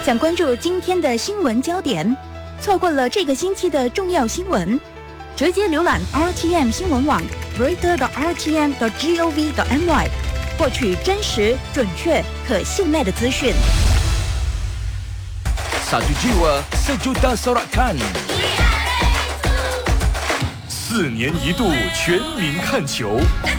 想关注今天的新闻焦点，错过了这个星期的重要新闻，直接浏览 RTM 新闻网 reader.rtm.gov.my 获取真实、准确、可信赖的资讯。 Satu jiwa, sejuta sorakan。4年一度全民看球。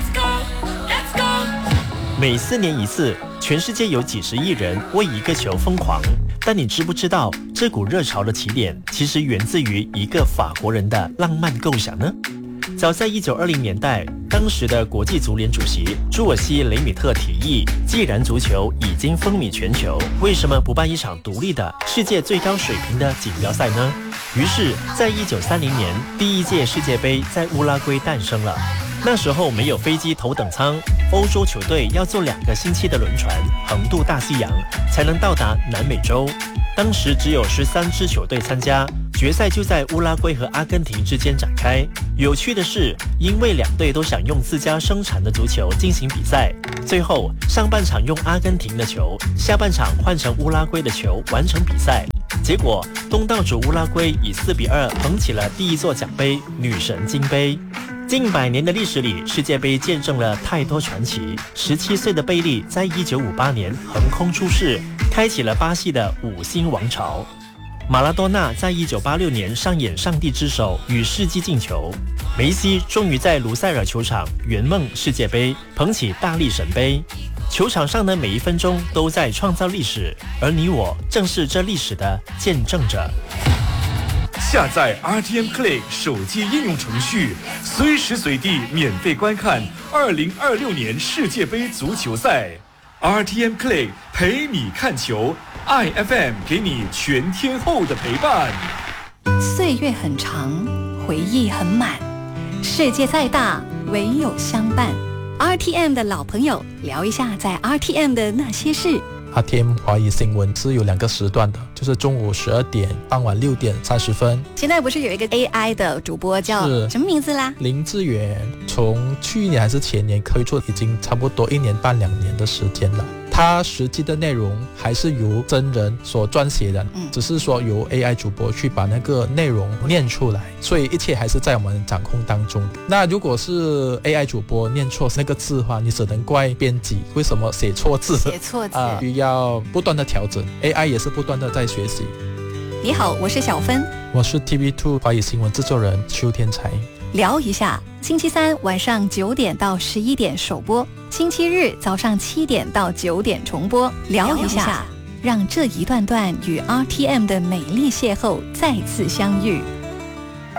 每4年一次，全世界有几十亿人为一个球疯狂。但你知不知道，这股热潮的起点其实源自于一个法国人的浪漫构想呢？早在1920年代，当时的国际足联主席朱尔西·雷米特提议，既然足球已经风靡全球，为什么不办一场独立的世界最高水平的锦标赛呢？于是，在1930年，第一届世界杯在乌拉圭诞生了。那时候没有飞机头等舱，欧洲球队要坐2个星期的轮船横渡大西洋，才能到达南美洲。当时只有13支球队参加，决赛就在乌拉圭和阿根廷之间展开。有趣的是，因为2队都想用自家生产的足球进行比赛，最后上半场用阿根廷的球，下半场换成乌拉圭的球完成比赛。结果东道主乌拉圭以4-2捧起了第一座奖杯——女神金杯。近100年的历史里，世界杯见证了太多传奇。17岁的贝利在1958年横空出世，开启了巴西的5星王朝。马拉多纳在1986年上演上帝之手与世纪进球。梅西终于在卢塞尔球场圆梦世界杯，捧起大力神杯。球场上的每一分钟都在创造历史，而你我正是这历史的见证者。 下载 RTM Play 手机应用程序，随时随地免费观看2026年世界杯足球赛。RTM Play 陪你看球，IFM 给你全天候的陪伴。 岁月很长，回忆很满，世界再大，唯有相伴。RTM 的老朋友，聊一下在 RTM 的那些事。 RTM 华语新闻是有2个时段的，就是中午12点、傍晚6点30分。 现在不是有一个 AI 的主播叫什么名字啦？林志远， 从去年还是前年推出，已经差不多1年半2年的时间了。它实际的内容还是由真人所撰写的，只是说由 AI 主播去把那个内容念出来，所以一切还是在我们掌控当中。那如果是 AI 主播念错那个字的话，你只能怪编辑为什么写错字，需要不断的调整。AI 也是不断的在学习。 你好，我是小芬， 我是 TV2 华语新闻制作人邱天才。 聊一下，星期3晚上9点到11点首播，星期日早上7点到9点重播。聊一下，让这一段段与 RTM 的美丽邂逅再次相遇。